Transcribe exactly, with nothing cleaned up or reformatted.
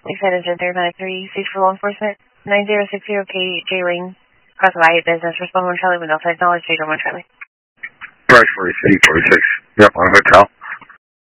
Lakeside Engine three five three, seat for law enforcement, nine zero six zero K J Lane, cross of I eight business, respond one Charlie, window side, knowledge, data one Charlie. Price forty-six, forty-six. Yep, on hotel.